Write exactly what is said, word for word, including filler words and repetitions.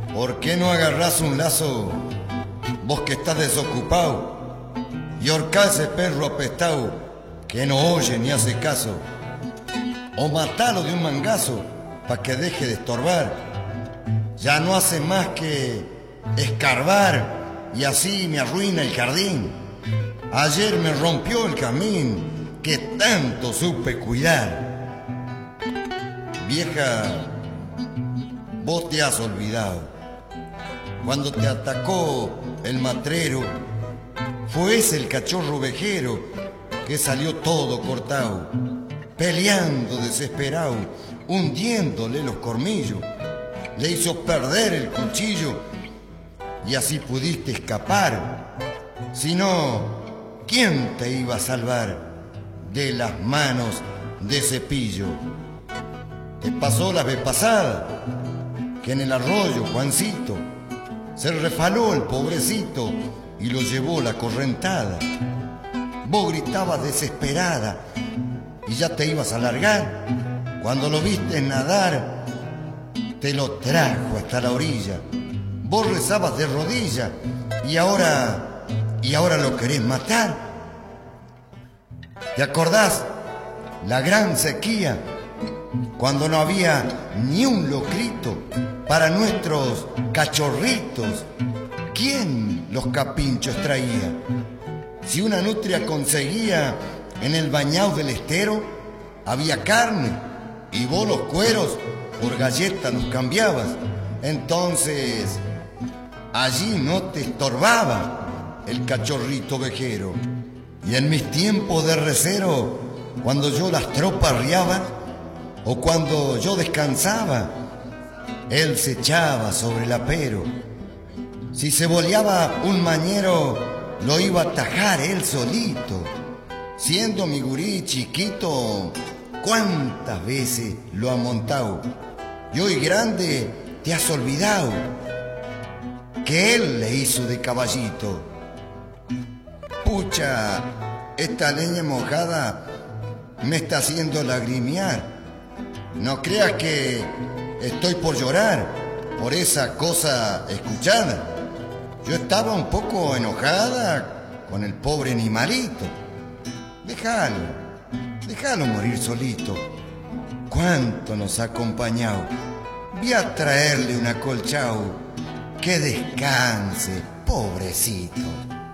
¿Por qué no agarrás un lazo, vos que estás desocupado, y ahorcá ese perro apestado que no oye ni hace caso? O matalo de un mangazo pa' que deje de estorbar. Ya no hace más que escarbar y así me arruina el jardín. Ayer me rompió el camín que tanto supe cuidar. Vieja, vos te has olvidado. Cuando te atacó el matrero, fue ese el cachorro ovejero que salió todo cortado, peleando desesperado, hundiéndole los cormillos. Le hizo perder el cuchillo y así pudiste escapar. Si no, ¿quién te iba a salvar de las manos de Cepillo? Te pasó la vez pasada que en el arroyo Juancito se refaló el pobrecito y lo llevó la correntada. Vos gritabas desesperada y ya te ibas a largar. Cuando lo viste nadar, te lo trajo hasta la orilla. Vos rezabas de rodilla y ahora, y ahora lo querés matar. ¿Te acordás la gran sequía cuando no había ni un locrito para nuestros cachorritos? ¿Quién los capinchos traía? Si una nutria conseguía en el bañado del estero, había carne y vos los cueros por galletas los cambiabas. Entonces, allí no te estorbaba el cachorrito ovejero. Y en mis tiempos de recero, cuando yo las tropas riaba o cuando yo descansaba, él se echaba sobre el apero. Si se boleaba un mañero, lo iba a atajar él solito. Siendo mi gurí chiquito, cuántas veces lo ha montado. Y hoy grande te has olvidado que él le hizo de caballito. Pucha, esta leña mojada me está haciendo lagrimear. No creas que estoy por llorar por esa cosa escuchada. Yo estaba un poco enojada con el pobre animalito. Déjalo, déjalo morir solito. Cuánto nos ha acompañado. Voy a traerle un acolchado. Que descanse, pobrecito.